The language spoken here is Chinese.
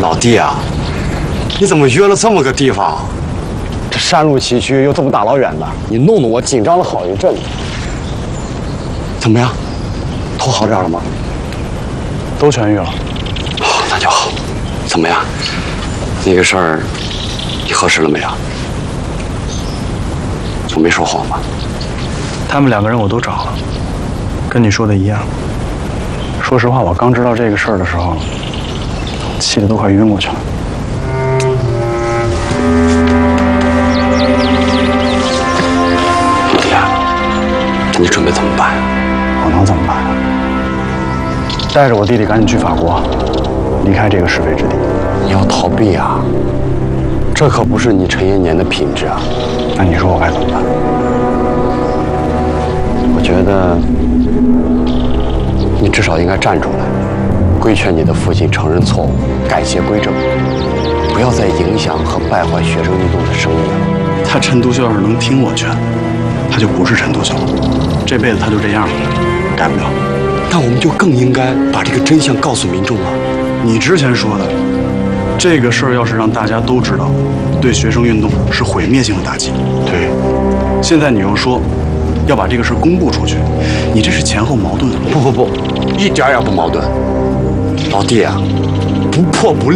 老弟啊，你怎么约了这么个地方？ 这山路崎岖，又这么大老远的，你弄得我紧张了好一阵子。怎么样，头好点了吗？ 都痊愈了。 哦，那就好。怎么样？那个事儿，你核实了没有？我没说谎吧？ 他们2个人我都找了，跟你说的一样。说实话，我刚知道这个事儿的时候，气得都快晕过去了。 老弟啊，那你准备怎么办呀？ 我能怎么办啊？带着我弟弟赶紧去法国，离开这个是非之地。 你要逃避啊！这可不是你陈延年的品质啊！ 那你说我该怎么办？ 我觉得你至少应该站出来，规劝你的父亲承认错误，改邪归正，不要再影响和败坏学生运动的声誉了。 他陈独秀要是能听我劝，他就不是陈独秀了，这辈子他就这样了，改不了。 那我们就更应该把这个真相告诉民众了。 你之前说的，这个事儿要是让大家都知道，对学生运动是毁灭性的打击。 对， 现在你又说要把这个事儿公布出去，你这是前后矛盾。 不，一点也不矛盾。老弟啊，不破不立。